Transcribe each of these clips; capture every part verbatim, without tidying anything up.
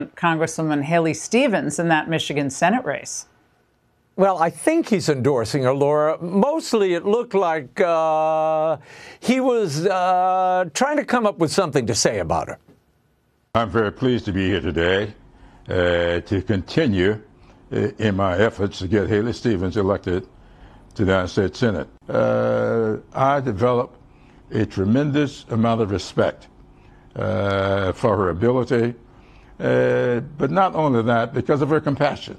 Congresswoman Haley Stevens in that Michigan Senate race. Well, I think he's endorsing her, Laura. Mostly it looked like uh, he was uh, trying to come up with something to say about her. I'm very pleased to be here today uh, to continue uh, in my efforts to get Haley Stevens elected to the United States Senate. Uh, I developed a tremendous amount of respect uh, for her ability, uh, but not only that, because of her compassion.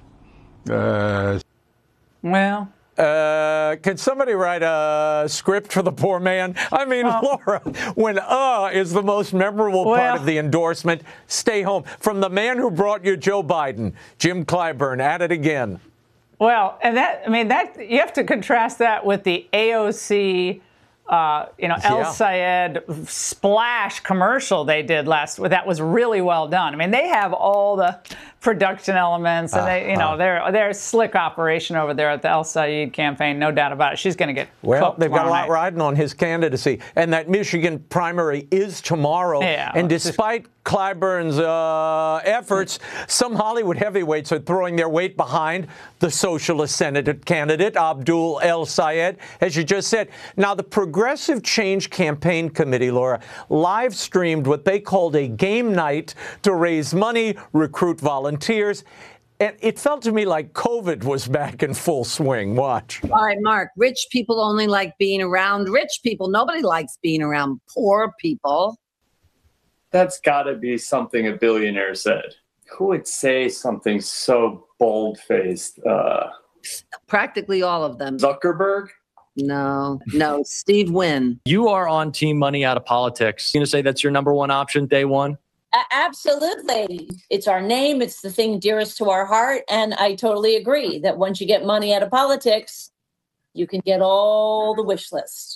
Uh, well, uh, can somebody write a script for the poor man? I mean, well, Laura, when uh is the most memorable well, part of the endorsement, stay home. From the man who brought you Joe Biden, Jim Clyburn, at it again. Well, and that, I mean, that you have to contrast that with the A O C, uh, you know, El yeah. Sayed splash commercial they did last. That was really well done. I mean, they have all the production elements, and they, you know, uh, they're they're slick operation over there at the El Sayed campaign, no doubt about it. She's going to get well. They've got a lot night. riding on his candidacy, and that Michigan primary is tomorrow. Yeah, and despite Clyburn's uh, efforts, some Hollywood heavyweights are throwing their weight behind the socialist Senate candidate, Abdul El Sayed, as you just said. Now, the Progressive Change Campaign Committee, Laura, live streamed what they called a game night to raise money, recruit volunteers. And it felt to me like COVID was back in full swing. Watch. All right, Mark, rich people only like being around rich people. Nobody likes being around poor people. That's got to be something a billionaire said. Who would say something so bold-faced? Uh, Practically all of them. Zuckerberg? No, no, Steve Wynn. You are on Team Money Out of Politics. You going to say that's your number one option day one? Uh, absolutely. It's our name. It's the thing dearest to our heart. And I totally agree that once you get money out of politics, you can get all the wish lists.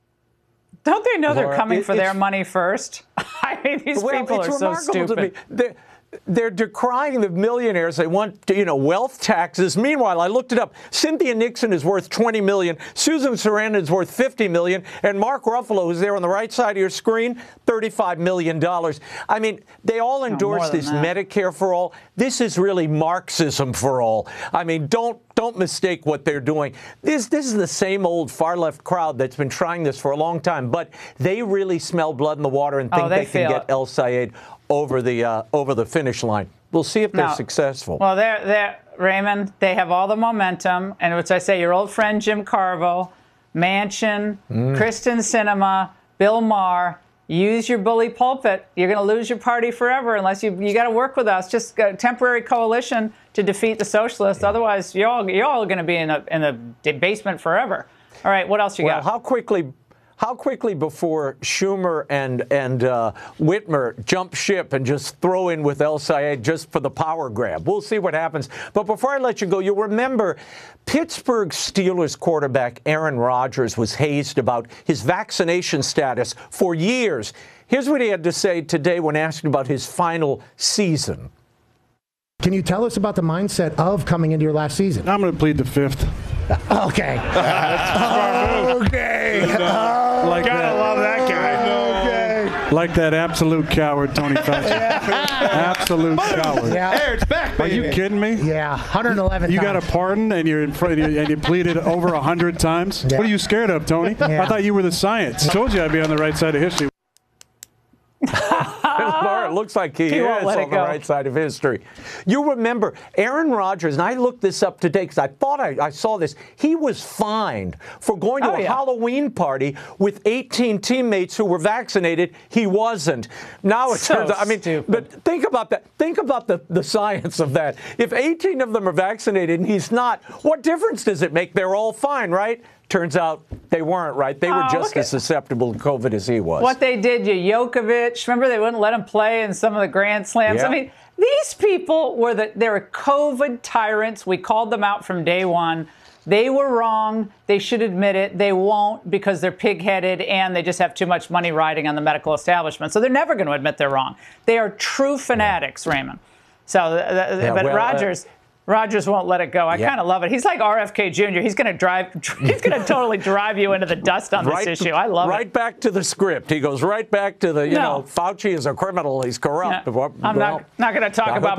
Don't they know Laura, they're coming it, for their money first? I mean, these well, people it's are so remarkable stupid. To me. They're, they're decrying the millionaires. They want, you know, wealth taxes. Meanwhile, I looked it up. Cynthia Nixon is worth twenty million dollars. Susan Sarandon is worth fifty million dollars. And Mark Ruffalo, who's there on the right side of your screen, thirty-five million dollars. I mean, they all endorse no, this that. Medicare for all. This is really Marxism for all. I mean, don't Don't mistake what they're doing. This this is the same old far-left crowd that's been trying this for a long time, but they really smell blood in the water and think oh, they, they can get it. El Sayed over the uh, over the finish line. We'll see if they're no. successful. Well, they're, they're, Raymond, they have all the momentum, and which I say, your old friend Jim Carville, Manchin, mm. Kristen Sinema, Bill Maher. Use your bully pulpit. You're going to lose your party forever unless you you got to work with us. Just a temporary coalition to defeat the socialists. Yeah. Otherwise, you're all you're all going to be in a in a basement forever. All right, what else you well, got? Well, how quickly? How quickly before Schumer and and uh, Whitmer jump ship and just throw in with El Sayed just for the power grab? We'll see what happens. But before I let you go, you'll remember Pittsburgh Steelers quarterback Aaron Rodgers was hazed about his vaccination status for years. Here's what he had to say today when asked about his final season. Can you tell us about the mindset of coming into your last season? I'm going to plead the fifth. Okay. okay. Uh, like Gotta that. love that guy. Okay. Like that absolute coward, Tony Fauci. Absolute coward. Yeah. Hey, it's back, Are baby. you kidding me? Yeah, one hundred eleven You times. got a pardon and you're in front and you, and you pleaded over a hundred times. Yeah. What are you scared of, Tony? Yeah. I thought you were the science. I told you I'd be on the right side of history. Laura, it looks like he, He is won't let on it the go. right side of history. You remember Aaron Rodgers, and I looked this up today because I thought I, I saw this. He was fined for going to Oh, a yeah. Halloween party with eighteen teammates who were vaccinated. He wasn't. Now it So turns out, I mean, stupid. but think about that. Think about the, the science of that. If eighteen of them are vaccinated and he's not, what difference does it make? They're all fine, right? Turns out they weren't, right? They were Oh, just look as at- susceptible to COVID as he was. What they did to Djokovic. Remember, they wouldn't let him play in some of the Grand Slams. Yeah. I mean, these people were the they were COVID tyrants. We called them out from day one. They were wrong. They should admit it. They won't because they're pig-headed and they just have too much money riding on the medical establishment. So they're never going to admit they're wrong. They are true fanatics, Raymond. So, uh, Yeah, but well, uh, Rodgers. Rogers won't let it go. I Yeah. kind of love it. He's like R F K Junior He's going to drive. He's going to totally drive you into the dust on this right, issue. I love right it. Right back to the script. He goes right back to the, you No. know, Fauci is a criminal. He's corrupt. Yeah. Well, I'm not, not going to talk I hope about